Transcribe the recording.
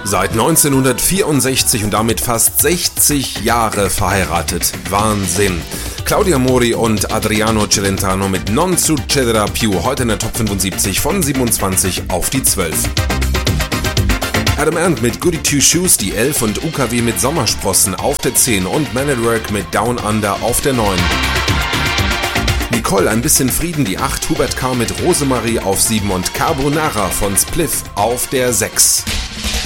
Seit 1964 und damit fast 60 Jahre verheiratet. Wahnsinn. Claudia Mori und Adriano Celentano mit Non Succederà Più, heute in der Top 75 von 27 auf die 12. Adam Ant mit Goody Two Shoes die 11 und UKW mit Sommersprossen auf der 10 und Man at Work mit Down Under auf der 9. Nicole, ein bisschen Frieden, die 8, Hubert K. mit Rosemarie auf 7 und Carbonara von Spliff auf der 6.